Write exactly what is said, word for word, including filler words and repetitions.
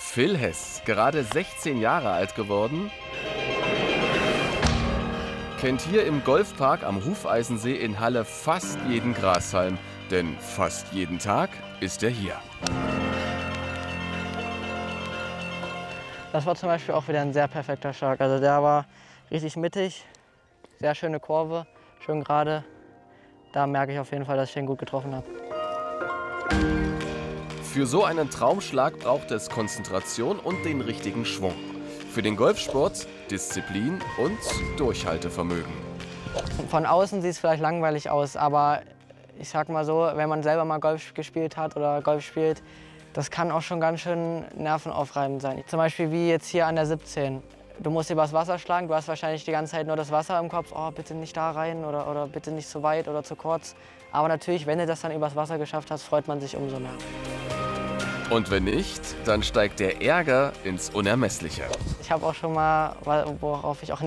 Phil Hess, gerade sechzehn Jahre alt geworden, kennt hier im Golfpark am Hufeisensee in Halle fast jeden Grashalm, denn fast jeden Tag ist er hier. Das war zum Beispiel auch wieder ein sehr perfekter Schlag. Also der war richtig mittig, sehr schöne Kurve, schön gerade. Da merke ich auf jeden Fall, dass ich den gut getroffen habe. Für so einen Traumschlag braucht es Konzentration und den richtigen Schwung. Für den Golfsport Disziplin und Durchhaltevermögen. Von außen sieht es vielleicht langweilig aus, aber ich sag mal so, wenn man selber mal Golf gespielt hat oder Golf spielt, das kann auch schon ganz schön nervenaufreibend sein. Zum Beispiel wie jetzt hier an der siebzehn. Du musst übers Wasser schlagen, du hast wahrscheinlich die ganze Zeit nur das Wasser im Kopf. Oh, bitte nicht da rein oder, oder bitte nicht zu weit oder zu kurz. Aber natürlich, wenn du das dann übers Wasser geschafft hast, freut man sich umso mehr. Und wenn nicht, dann steigt der Ärger ins Unermessliche. Ich habe auch schon mal, worauf ich auch